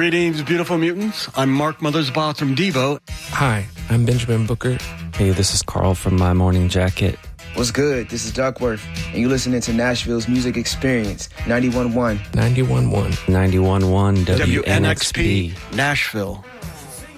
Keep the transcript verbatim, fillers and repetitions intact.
Greetings, beautiful mutants. I'm Mark Mothersbaugh from Devo. Hi, I'm Benjamin Booker. Hey, this is Carl from My Morning Jacket. What's good? This is Duckworth, and you're listening to Nashville's Music Experience, ninety-one point one. ninety-one point one. ninety-one point one W N X P. W N X P, Nashville.